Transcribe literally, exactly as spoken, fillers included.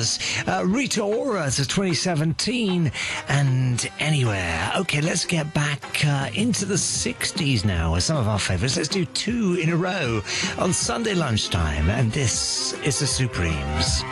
was uh, Rita Ora to twenty seventeen and Anywhere. Okay, let's get back uh, into the sixties now with some of our favourites. Let's do two in a row on Sunday lunchtime, and this is the Supremes.